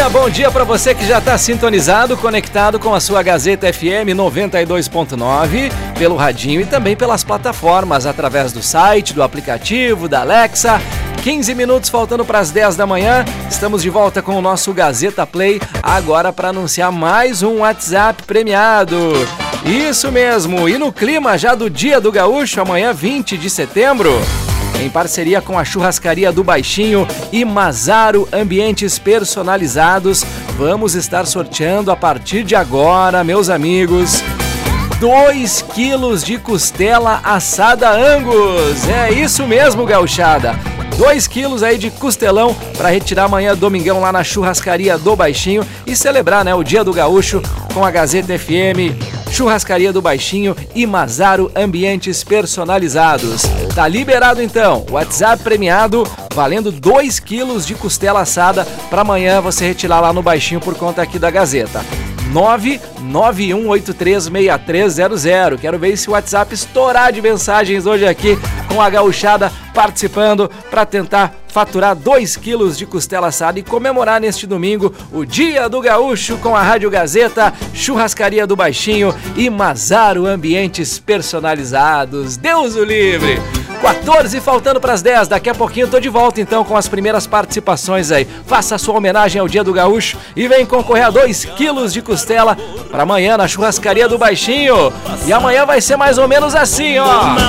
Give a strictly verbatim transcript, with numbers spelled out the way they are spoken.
dia, bom dia para você que já está sintonizado, conectado com a sua Gazeta F M noventa e dois ponto nove, pelo radinho e também pelas plataformas, através do site, do aplicativo, da Alexa. quinze minutos faltando para as dez da manhã, estamos de volta com o nosso Gazeta Play, agora para anunciar mais um WhatsApp premiado. Isso mesmo, e no clima já do Dia do Gaúcho, amanhã vinte de setembro, em parceria com a Churrascaria do Baixinho e Mazaro Ambientes Personalizados, vamos estar sorteando a partir de agora, meus amigos, dois quilos de costela assada Angus. É isso mesmo, gauchada. dois quilos aí de costelão para retirar amanhã, domingão, lá na Churrascaria do Baixinho e celebrar, né, o Dia do Gaúcho com a Gazeta F M, Churrascaria do Baixinho e Mazaro Ambientes Personalizados. Tá liberado então, WhatsApp premiado, valendo dois quilos de costela assada para amanhã você retirar lá no Baixinho por conta aqui da Gazeta. nove nove um oito três seis três zero zero. Quero ver esse WhatsApp estourar de mensagens hoje aqui com a gauchada participando para tentar faturar dois quilos de costela assada e comemorar neste domingo o Dia do Gaúcho com a Rádio Gazeta, Churrascaria do Baixinho e Mazaro Ambientes Personalizados. Deus o livre! quatorze faltando para as dez, daqui a pouquinho eu tô de volta então com as primeiras participações aí. Faça a sua homenagem ao Dia do Gaúcho e vem concorrer a dois quilos de costela para amanhã na Churrascaria do Baixinho. E amanhã vai ser mais ou menos assim, ó.